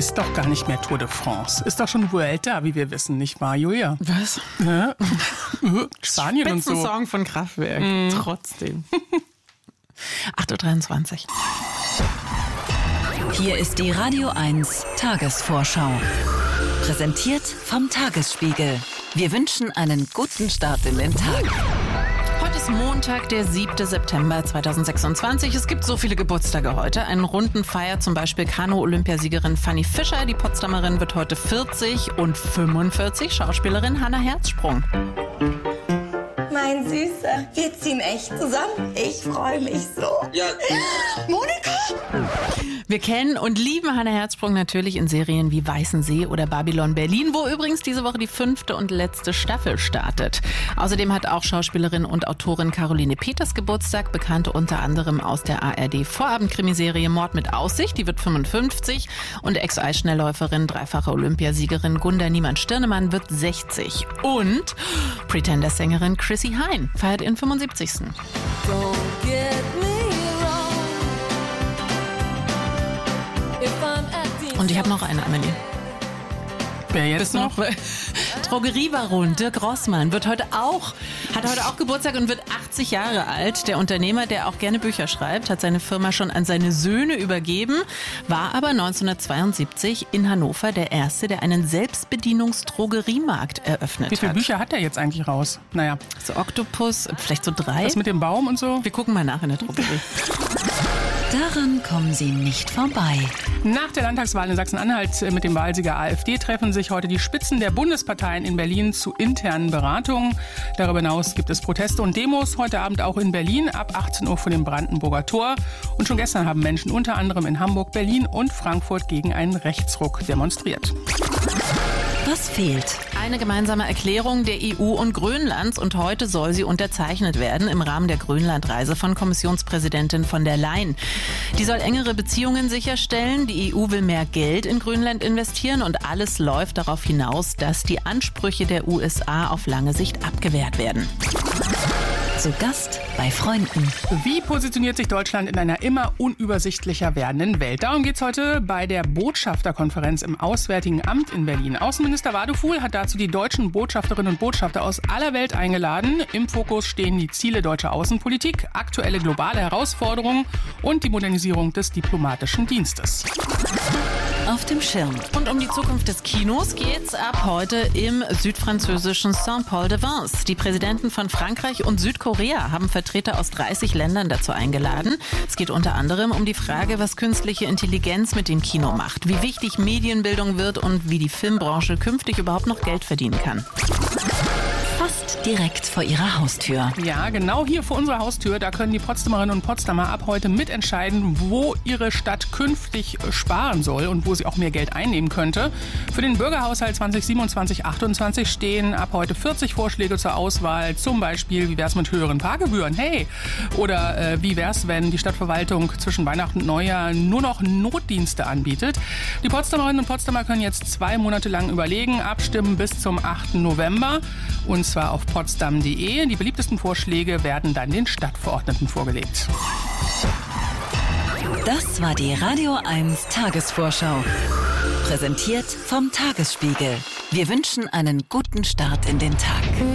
ist doch gar nicht mehr Tour de France. Ist doch schon Vuelta, wie wir wissen, nicht wahr, Julia? Was? Ja. Spanien und so. Song von Kraftwerk. Trotzdem. 8.23 Uhr. Hier ist die Radio 1 Tagesvorschau. Präsentiert vom Tagesspiegel. Wir wünschen einen guten Start in den Tag. Heute ist Montag, der 7. September 2026. Es gibt so viele Geburtstage heute. Einen runden feiert zum Beispiel Kanu-Olympiasiegerin Fanny Fischer. Die Potsdamerin wird heute 40 und 45. Schauspielerin Hannah Herzsprung. Mein Süßer, wir ziehen echt zusammen. Ich freue mich so. Ja. Monika! Wir kennen und lieben Hannah Herzsprung natürlich in Serien wie Weißensee oder Babylon Berlin, wo übrigens diese Woche die 5. und letzte Staffel startet. Außerdem hat auch Schauspielerin und Autorin Caroline Peters Geburtstag, bekannt unter anderem aus der ARD-Vorabend-Krimiserie Mord mit Aussicht, die wird 55. Und Ex-Eisschnellläuferin, dreifache Olympiasiegerin Gunda Niemann-Stirnemann wird 60. Und Pretender-Sängerin Chrissy Hynde feiert ihren 75. Und ich habe noch eine, Amelie. Wer jetzt noch? Drogeriebaron Dirk Rossmann hat heute auch Geburtstag und wird 80 Jahre alt. Der Unternehmer, der auch gerne Bücher schreibt, hat seine Firma schon an seine Söhne übergeben, war aber 1972 in Hannover der Erste, der einen Selbstbedienungsdrogeriemarkt eröffnet hat. Wie viele Bücher hat er jetzt eigentlich raus? Naja. So Oktopus, vielleicht so 3. Was mit dem Baum und so? Wir gucken mal nach in der Drogerie. Daran kommen Sie nicht vorbei. Nach der Landtagswahl in Sachsen-Anhalt mit dem Wahlsieger AfD treffen sich heute die Spitzen der Bundesparteien in Berlin zu internen Beratungen. Darüber hinaus gibt es Proteste und Demos heute Abend auch in Berlin ab 18 Uhr vor dem Brandenburger Tor. Und schon gestern haben Menschen unter anderem in Hamburg, Berlin und Frankfurt gegen einen Rechtsruck demonstriert. Was fehlt? Eine gemeinsame Erklärung der EU und Grönlands und heute soll sie unterzeichnet werden im Rahmen der Grönlandreise von Kommissionspräsidentin von der Leyen. Die soll engere Beziehungen sicherstellen, die EU will mehr Geld in Grönland investieren und alles läuft darauf hinaus, dass die Ansprüche der USA auf lange Sicht abgewehrt werden. Zu Gast bei Freunden. Wie positioniert sich Deutschland in einer immer unübersichtlicher werdenden Welt? Darum geht es heute bei der Botschafterkonferenz im Auswärtigen Amt in Berlin. Außenminister Wadefuhl hat dazu die deutschen Botschafterinnen und Botschafter aus aller Welt eingeladen. Im Fokus stehen die Ziele deutscher Außenpolitik, aktuelle globale Herausforderungen und die Modernisierung des diplomatischen Dienstes. Auf dem Schirm. Und um die Zukunft des Kinos geht's ab heute im südfranzösischen Saint-Paul-de-Vence. Die Präsidenten von Frankreich und Südkorea haben Vertreter aus 30 Ländern dazu eingeladen. Es geht unter anderem um die Frage, was künstliche Intelligenz mit dem Kino macht, wie wichtig Medienbildung wird und wie die Filmbranche künftig überhaupt noch Geld verdienen kann. Fast direkt vor Ihrer Haustür. Ja, genau hier vor unserer Haustür. Da können die Potsdamerinnen und Potsdamer ab heute mitentscheiden, wo ihre Stadt künftig sparen soll und wo sie auch mehr Geld einnehmen könnte. Für den Bürgerhaushalt 2027/28 stehen ab heute 40 Vorschläge zur Auswahl. Zum Beispiel, wie wär's mit höheren Parkgebühren? Hey! Oder wie wär's, wenn die Stadtverwaltung zwischen Weihnachten und Neujahr nur noch Notdienste anbietet? Die Potsdamerinnen und Potsdamer können jetzt 2 Monate lang überlegen, abstimmen bis zum 8. November. Und zwar auf potsdam.de. Die beliebtesten Vorschläge werden dann den Stadtverordneten vorgelegt. Das war die Radio 1 Tagesvorschau. Präsentiert vom Tagesspiegel. Wir wünschen einen guten Start in den Tag.